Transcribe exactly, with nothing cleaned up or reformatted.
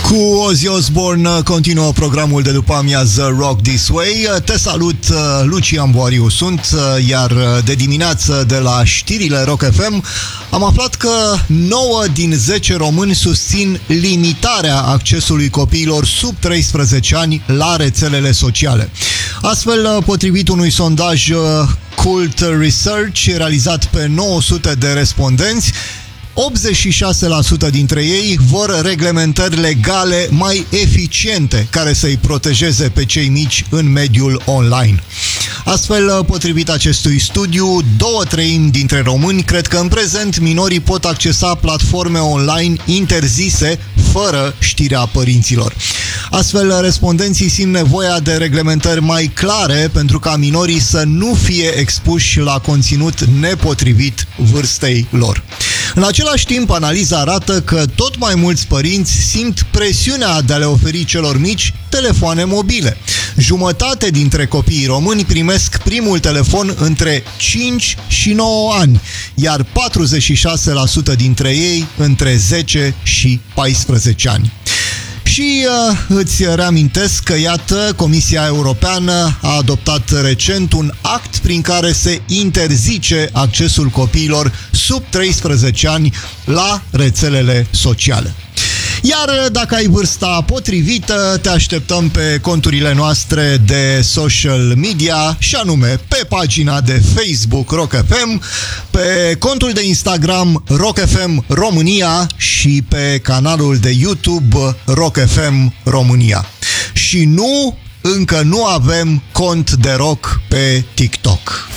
Cu Ozzy Osbourne continuă programul de după amiază Rock This Way. Te salut, Lucian Boariu sunt, iar de dimineață de la știrile Rock F M am aflat că nouă din zece români susțin limitarea accesului copiilor sub treisprezece ani la rețelele sociale. Astfel, potrivit unui sondaj Cult Research realizat pe nouă sute de respondenți, optzeci și șase la sută dintre ei vor reglementări legale mai eficiente care să-i protejeze pe cei mici în mediul online. Astfel, potrivit acestui studiu, două treimi dintre români cred că în prezent minorii pot accesa platforme online interzise fără știrea părinților. Astfel, respondenții simt nevoia de reglementări mai clare pentru ca minorii să nu fie expuși la conținut nepotrivit vârstei lor. În același timp, analiza arată că tot mai mulți părinți simt presiunea de a le oferi celor mici telefoane mobile. Jumătate dintre copiii români primesc primul telefon între cinci și nouă ani, iar patruzeci și șase la sută dintre ei între zece și paisprezece ani. Și uh, îți reamintesc că, iată, Comisia Europeană a adoptat recent un act prin care se interzice accesul copiilor sub treisprezece ani la rețelele sociale. Iar dacă ai vârsta potrivită, te așteptăm pe conturile noastre de social media, și anume pe pagina de Facebook Rock F M, pe contul de Instagram Rock F M România și pe canalul de YouTube Rock F M România. Și nu, încă nu avem cont de rock pe TikTok.